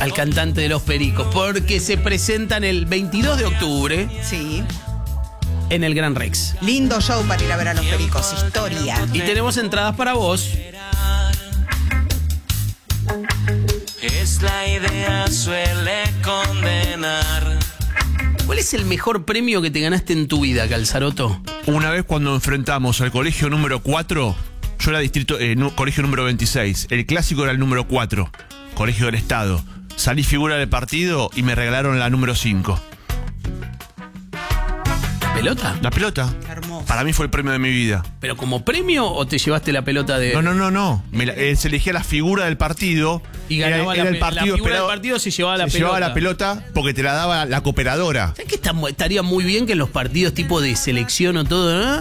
al cantante de Los Pericos, porque se presentan el 22 de octubre Sí. en el Gran Rex. Lindo show para ir a ver a Los Pericos. Historia. Y tenemos entradas para vos. Es la idea, suele condenar. ¿Cuál es el mejor premio que te ganaste en tu vida, Calzaroto? Una vez cuando enfrentamos al colegio número 4, yo era distrito, colegio número 26. El clásico era el número 4, colegio del Estado. Salí figura del partido y me regalaron la número 5. ¿La pelota? La pelota. Hermoso. Para mí fue el premio de mi vida. ¿Pero como premio o te llevaste la pelota de...? No. Se elegía la figura del partido. Y ganaba era el la partido figura esperado. del partido se llevaba la Se pelota. llevaba la pelota porque te la daba la cooperadora. ¿Sabes que estaría muy bien que en los partidos tipo de selección o todo, ¿no?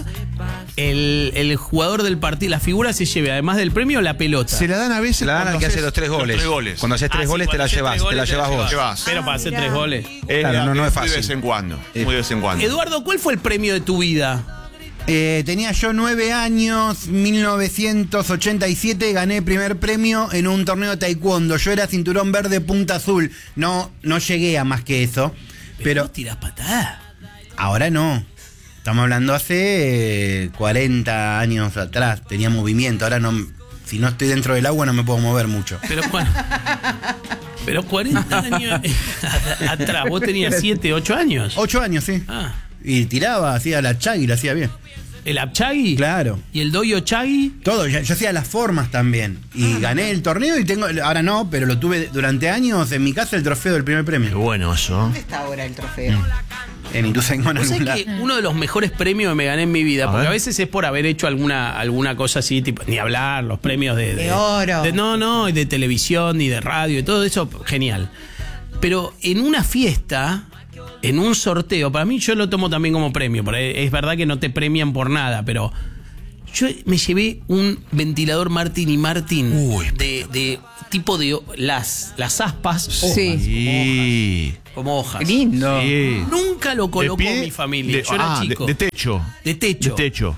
El jugador del partido, la figura se lleve, además del premio, la pelota? Se la dan a veces. Se la dan al cuando que hace haces los 3 goles. Los 3 goles. Cuando haces 3 goles te la llevas, te la llevas vos. Pero para hacer 3 goles. Claro, no es fácil. Muy de vez en cuando. Muy de vez en cuando. Eduardo, ¿cuál fue el premio de tu vida? Tenía yo 9 años, 1987, gané primer premio en un torneo de taekwondo. Yo era cinturón verde punta azul. No llegué a más que eso. Pero ¿Vos tirás patadas? ahora no. Estamos hablando hace 40 años atrás. Tenía movimiento. Ahora no. Si no estoy dentro del agua no me puedo mover mucho. Pero 40 años atrás, vos tenías 7, 8 años. 8 años, sí. Ah. Y tiraba, hacía la chagui, la hacía bien. ¿El Apchagi? Claro. ¿Y el Doyo Chagi? Todo, yo hacía las formas también. Y gané el torneo y tengo, ahora no, pero lo tuve durante años en mi casa el trofeo del primer Qué premio. bueno eso. ¿Dónde está ahora el trofeo? En Ituzaingó, en ¿Vos algún sabés lado. que uno de los mejores premios que me gané en mi vida, porque ver. a veces es por haber hecho alguna cosa así, tipo, ni hablar, los premios De oro. No, y de televisión, y de radio, y todo eso, genial. Pero en una fiesta, en un sorteo, para mí yo lo tomo también como premio, porque es verdad que no te premian por nada, pero yo me llevé un ventilador Martin & Martin de tipo de las aspas, hojas, Sí. como hojas. Qué lindo. Sí. Nunca lo colocó De pie, mi familia. Yo era chico. De techo. De techo. De techo.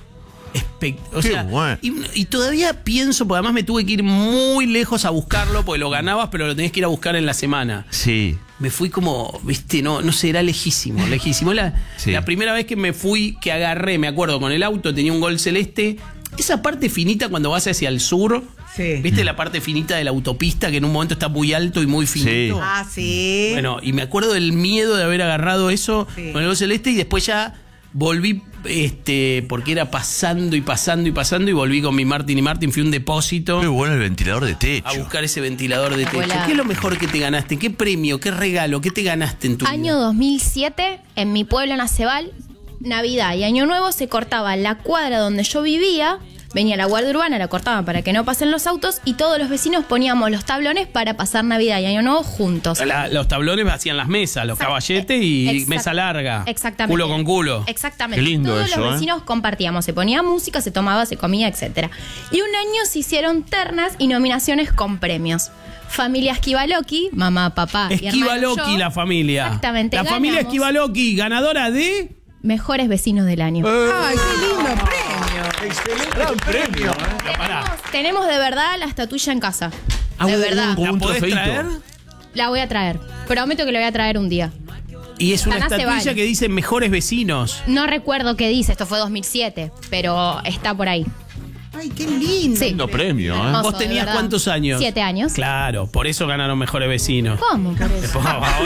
O Qué sea, bueno. y todavía pienso, porque además me tuve que ir muy lejos a buscarlo, porque lo ganabas, pero lo tenías que ir a buscar en la semana. Sí. Me fui como, viste, no sé, era lejísimo. Sí. La primera vez que me fui, que agarré, me acuerdo, con el auto, tenía un Gol Celeste. Esa parte finita cuando vas hacia el sur, Sí. viste la parte finita de la autopista, que en un momento está muy alto y muy finito. Sí. Ah, sí. Bueno, y me acuerdo del miedo de haber agarrado eso Sí. con el Gol Celeste y después ya volví, porque era pasando y volví con mi Martin & Martin, fui a un depósito Qué bueno el ventilador de techo. a buscar ese ventilador de techo. Abuela. ¿Qué es lo mejor que te ganaste? ¿Qué premio? ¿Qué regalo? ¿Qué te ganaste en tu Año vida? 2007, en mi pueblo Naceval, Navidad y Año Nuevo se cortaba la cuadra donde yo vivía. Venía la Guardia Urbana, la cortaban para que no pasen los autos y todos los vecinos poníamos los tablones para pasar Navidad y Año Nuevo juntos. Los tablones hacían las mesas, los caballetes y Exact- mesa larga. Exactamente. Culo con culo. Exactamente. Qué lindo Todos eso, los ¿eh? vecinos compartíamos. Se ponía música, se tomaba, se comía, etcétera. Y un año se hicieron ternas y nominaciones con premios. Familia Esquivaloqui, mamá, papá y hermano Esquivaloqui, yo. la familia. Exactamente. La familia ganamos Esquivaloqui, ganadora de... Mejores vecinos del año. Ay, qué lindo premio. Gran premio. Tenemos de verdad la estatuilla en casa. Ah, De verdad. como ¿La un podés trofeito. traer? La voy a traer. Prometo que la voy a traer un día. Y es una Acá se estatuilla vale. que dice mejores vecinos. No recuerdo qué dice, esto fue 2007, pero está por ahí. Ay, qué lindo. Sí. Lindo premio, ¿eh? Hermoso, ¿Vos tenías de verdad. cuántos años? 7 años. Claro, por eso ganaron mejores vecinos. ¿Cómo? Por eso?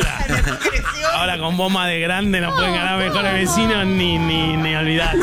Ahora con bomba de grande no pueden ganar mejores vecinos ni olvidar.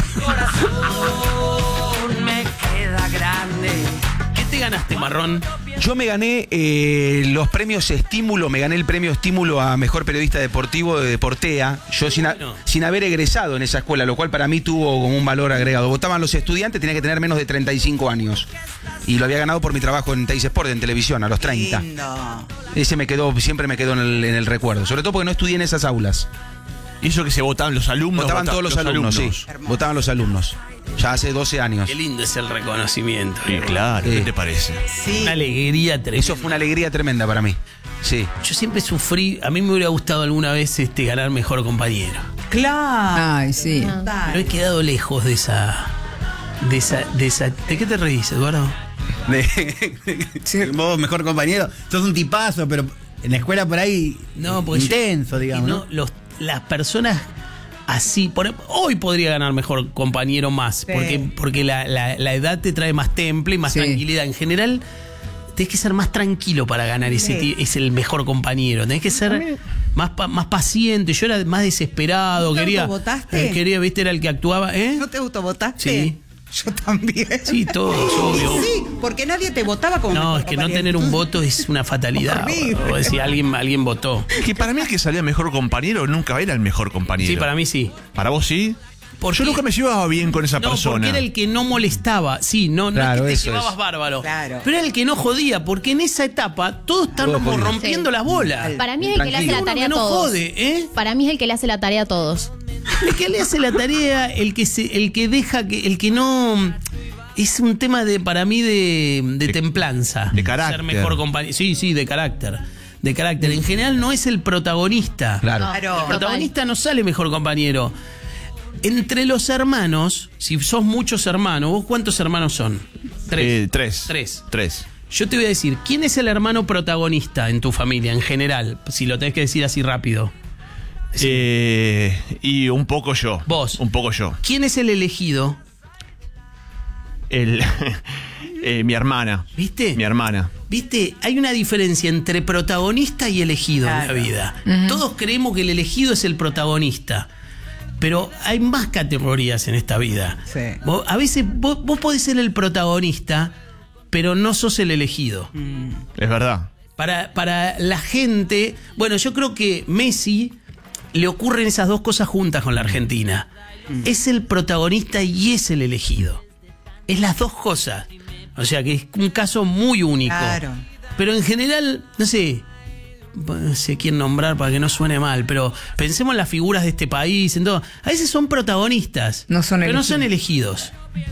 Me queda grande. ¿Qué te ganaste, Marrón? Yo me gané los premios Estímulo, me gané el premio Estímulo a Mejor Periodista Deportivo de Deportea, yo sin haber egresado en esa escuela, lo cual para mí tuvo como un valor agregado. Votaban los estudiantes, tenía que tener menos de 35 años. Y lo había ganado por mi trabajo en Teis Sport, en televisión, a los 30. Lindo. Ese siempre me quedó en el recuerdo, sobre todo porque no estudié en esas aulas. Y eso que se votaban los alumnos. Votaban todos los alumnos, sí. Hermoso. Votaban los alumnos. Ya hace 12 años. Qué lindo es el reconocimiento. Sí, claro, ¿qué Sí. te parece? Sí. Una alegría tremenda. Eso fue una alegría tremenda para mí. Sí. Yo siempre sufrí, a mí me hubiera gustado alguna vez ganar mejor compañero. Claro. Ay, sí. Pero he quedado lejos de esa. ¿De qué te reís, Eduardo? Vos, mejor compañero, sos un tipazo, pero En la escuela por ahí No, porque intenso, digamos. y ¿no? Las personas así, hoy podría ganar mejor compañero más, Sí. porque la edad te trae más temple y más Sí. tranquilidad. En general, tenés que ser más tranquilo para ganar es el mejor compañero. Tenés que ser más paciente. Yo era más desesperado, ¿No te quería, autovotaste? viste, era el que actuaba, ¿eh? ¿No te autovotaste? Sí. Yo también. Sí, todos, obvio. Sí, porque nadie te votaba como No, mejor es que no compañero. tener un voto es una fatalidad. Horrible. O decir, alguien votó. Que para mí el que salía mejor compañero nunca era el mejor compañero. Sí, para mí sí. ¿Para vos sí? Porque- Yo nunca me llevaba bien con esa No, persona. porque era el que no molestaba. Sí, no Claro, es que eso te llevabas es. bárbaro. Claro. Pero era el que no jodía, porque en esa etapa todos están Todos como jodían. rompiendo Sí. las bolas. Para mí es el que le hace la Uno tarea que a no todos. jode, ¿eh? Para mí es el que le hace la tarea a todos. El que le hace la tarea, el que deja que, el que no. Es un tema para mí de templanza. de carácter. Ser mejor compañero. Sí, de carácter. De carácter. En general no es el protagonista. Claro. Claro. El protagonista no sale mejor compañero. Entre los hermanos, si sos muchos hermanos, ¿vos cuántos hermanos son? Tres. Tres. Yo te voy a decir, ¿quién es el hermano protagonista en tu familia en general? Si lo tenés que decir así rápido. Y un poco yo. Vos. Un poco yo. ¿Quién es el elegido? Mi hermana. ¿Viste? Mi hermana. ¿Viste? Hay una diferencia entre protagonista y elegido Claro. en la vida. Todos creemos que el elegido es el protagonista. Pero hay más categorías en esta vida. Sí. A veces vos podés ser el protagonista, pero no sos el elegido. Es verdad. Para la gente, bueno, yo creo que Messi le ocurren esas dos cosas juntas con la Argentina. Es el protagonista y es el elegido. Es las dos cosas. O sea que es un caso muy único. Claro. Pero en general, no sé quién nombrar para que no suene mal, pero pensemos en las figuras de este país, en todo. A veces son protagonistas, No son pero no elegidos. son elegidos.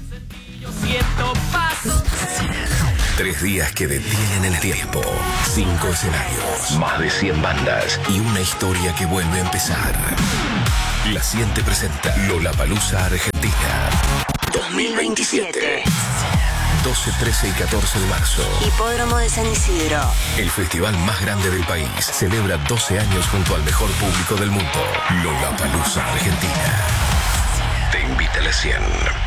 3 días que detienen el tiempo. 5 escenarios. Más de 100 bandas. Y una historia que vuelve a empezar. La Siente presenta Lollapalooza Argentina 2027. 12, 13 y 14 de marzo. Hipódromo de San Isidro. El festival más grande del país celebra 12 años junto al mejor público del mundo. Lollapalooza Argentina. Te invita a la 100.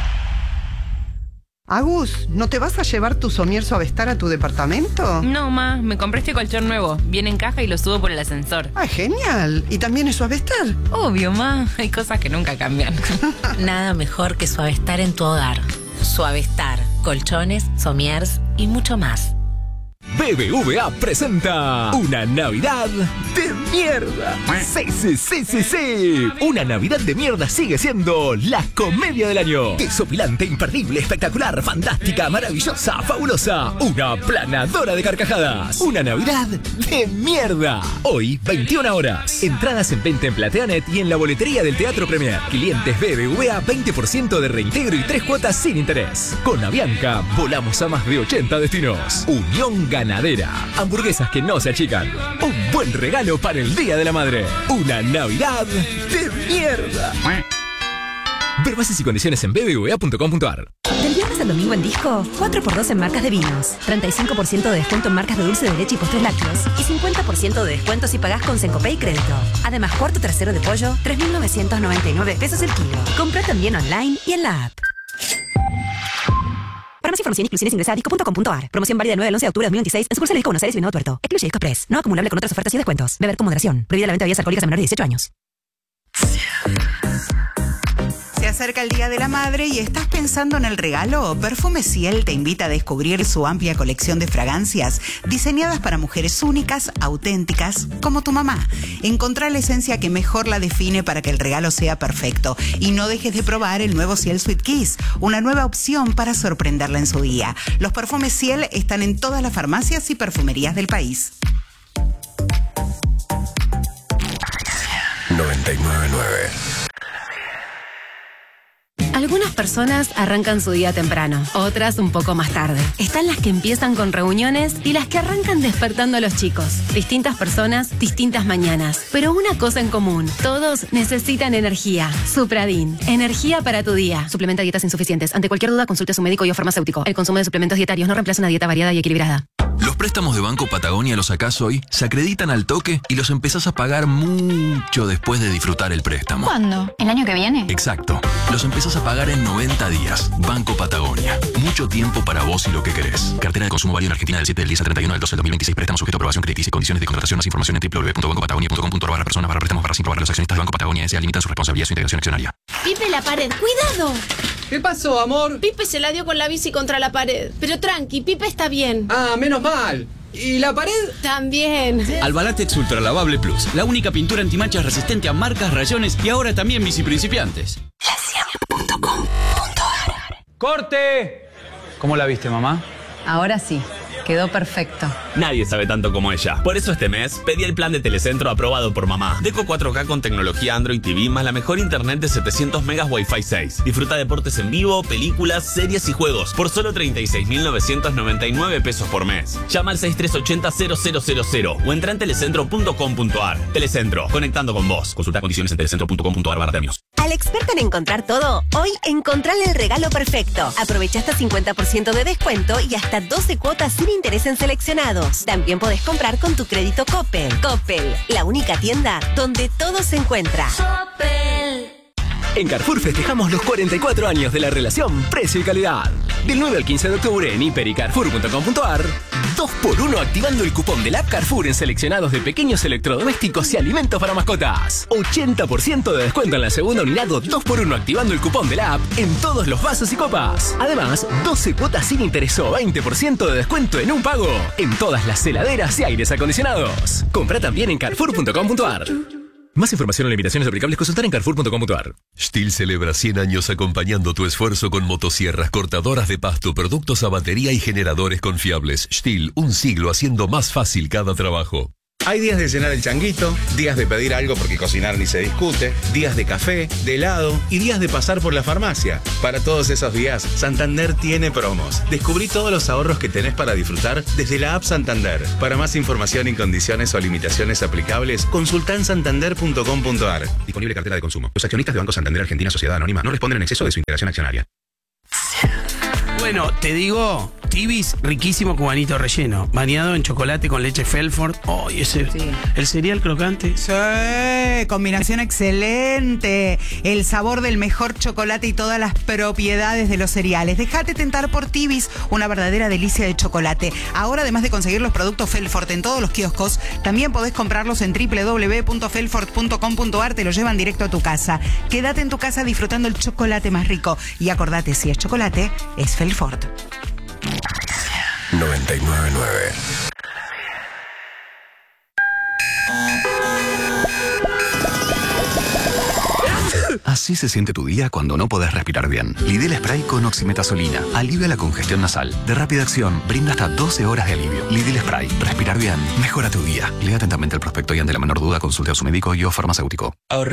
Agus, ¿no te vas a llevar tu somier Suavestar a tu departamento? No, ma, me compré este colchón nuevo. Viene en caja y lo subo por el ascensor. Ah, genial. ¿Y también es Suavestar? Obvio, ma, hay cosas que nunca cambian. Nada mejor que Suavestar en tu hogar. Suavestar, colchones, somiers y mucho más. BBVA presenta una Navidad de mierda. Sí. Una Navidad de mierda sigue siendo la comedia del año. Desopilante, imperdible, espectacular, fantástica, maravillosa, fabulosa. Una planadora de carcajadas. Una Navidad de mierda. Hoy, 21 horas. Entradas en venta en Plateanet y en la boletería del Teatro Premier. Clientes BBVA, 20% de reintegro y 3 cuotas sin interés. Con Avianca, volamos a más de 80 destinos. Unión Ganadera. Hamburguesas que no se achican. Un buen regalo para el Día de la Madre. Una Navidad de mierda. Ver bases y condiciones en bbva.com.ar. Del viernes al domingo en Disco, 4x2 en marcas de vinos, 35% de descuento en marcas de dulce de leche y postres lácteos y 50% de descuento si pagás con Sencopay y crédito. Además, cuarto trasero de pollo, 3.999 pesos el kilo. Compra también online y en la app. Para más información e inclusiones ingresa a disco.com.ar. Promoción válida del 9 al 11 de octubre de 2026 en sucursales Disco Buenos Aires y Venado Tuerto. Excluye Disco Express. No acumulable con otras ofertas y descuentos. Beber con moderación. Prohibida la venta de bebidas alcohólicas a menores de 18 años. Se acerca el Día de la Madre y ¿estás pensando en el regalo? Perfume Ciel te invita a descubrir su amplia colección de fragancias diseñadas para mujeres únicas, auténticas, como tu mamá. Encontrá la esencia que mejor la define para que el regalo sea perfecto. Y no dejes de probar el nuevo Ciel Sweet Kiss, una nueva opción para sorprenderla en su día. Los perfumes Ciel están en todas las farmacias y perfumerías del país. 999. Algunas personas arrancan su día temprano, otras un poco más tarde. Están las que empiezan con reuniones y las que arrancan despertando a los chicos. Distintas personas, distintas mañanas. Pero una cosa en común, todos necesitan energía. Supradin, energía para tu día. Suplementa dietas insuficientes. Ante cualquier duda, consulte a su médico y o farmacéutico. El consumo de suplementos dietarios no reemplaza una dieta variada y equilibrada. Los préstamos de Banco Patagonia los sacás hoy, se acreditan al toque y los empezás a pagar mucho después de disfrutar el préstamo. ¿Cuándo? ¿El año que viene? Exacto. Los empezás a pagar en 90 días. Banco Patagonia. Mucho tiempo para vos y lo que querés. Cartera de consumo válida en Argentina del 7 del 10 al 31 del 12 del 2026. Préstamo sujeto a aprobación crediticia y condiciones de contratación. Más información en www.bancopatagonia.com.ar/personas/préstamos sus propiedades de Banco Patagonia S.A. limitan su responsabilidad y su integración accionaria. Pipe, la pared. ¡Cuidado! ¿Qué pasó, amor? Pipe se la dio con la bici contra la pared. Pero tranqui, Pipe está bien. Ah, menos mal. ¿Y la pared? También. Albalatex Ultra Lavable Plus. La única pintura antimanchas resistente a marcas, rayones y ahora también bici principiantes. ¡Corte! ¿Cómo la viste, mamá? Ahora sí. Quedó perfecto. Nadie sabe tanto como ella. Por eso este mes pedí el plan de Telecentro aprobado por mamá. Deco 4K con tecnología Android TV más la mejor internet de 700 megas Wi-Fi 6. Disfruta deportes en vivo, películas, series y juegos por solo 36.999 pesos por mes. Llama al 6380-0000 o entra en telecentro.com.ar. Telecentro, conectando con vos. Consulta condiciones en telecentro.com.ar/premios. Al experto en encontrar todo, hoy encontrale el regalo perfecto. Aprovecha hasta 50% de descuento y hasta 12 cuotas sin interés en seleccionados. También podés comprar con tu crédito Coppel. Coppel, la única tienda donde todo se encuentra. Coppel. En Carrefour festejamos los 44 años de la relación precio y calidad. Del 9 al 15 de octubre en hiper y carrefour.com.ar, 2x1 activando el cupón del app Carrefour en seleccionados de pequeños electrodomésticos y alimentos para mascotas. 80% de descuento en la segunda unidad o 2x1 activando el cupón de la app en todos los vasos y copas. Además, 12 cuotas sin interés o 20% de descuento en un pago en todas las heladeras y aires acondicionados. Compra también en carrefour.com.ar. Más información o limitaciones aplicables consultar en carrefour.com.ar. STIHL celebra 100 años acompañando tu esfuerzo con motosierras, cortadoras de pasto, productos a batería y generadores confiables. STIHL, un siglo haciendo más fácil cada trabajo. Hay días de llenar el changuito, días de pedir algo porque cocinar ni se discute, días de café, de helado y días de pasar por la farmacia. Para todos esos días, Santander tiene promos. Descubrí todos los ahorros que tenés para disfrutar desde la app Santander. Para más información y condiciones o limitaciones aplicables, consulta en santander.com.ar. Disponible cartera de consumo. Los accionistas de Banco Santander Argentina Sociedad Anónima no responden en exceso de su integración accionaria. Bueno, te digo, Tibis, riquísimo cubanito relleno, bañado en chocolate con leche Felford. Oh, y ese, sí. El cereal crocante. Sí, combinación excelente. El sabor del mejor chocolate y todas las propiedades de los cereales. Déjate tentar por Tibis, una verdadera delicia de chocolate. Ahora, además de conseguir los productos Felford en todos los kioscos, también podés comprarlos en www.felford.com.ar. Te lo llevan directo a tu casa. Quédate en tu casa disfrutando el chocolate más rico. Y acordate, si es chocolate, es Felford. 99.9. Así se siente tu día cuando no podés respirar bien. Lidl Spray con oximetazolina alivia la congestión nasal. De rápida acción, brinda hasta 12 horas de alivio. Lidl Spray. Respirar bien. Mejora tu día. Lea atentamente el prospecto y ante la menor duda consulte a su médico y o farmacéutico.